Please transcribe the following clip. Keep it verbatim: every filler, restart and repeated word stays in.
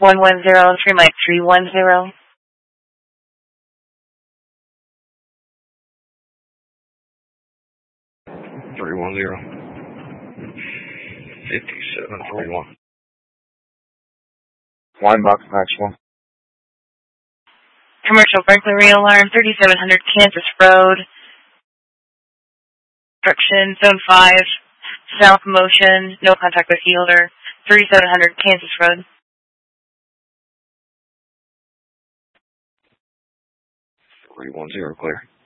one one zero, three Mike three one zero. three one zero. fifty-seven forty-one. Line box Maxwell. Commercial burglary re-alarm, thirty-seven hundred Kansas Road. Construction, zone five, south motion, no contact with yielder, thirty-seven hundred Kansas Road. three one zero, clear.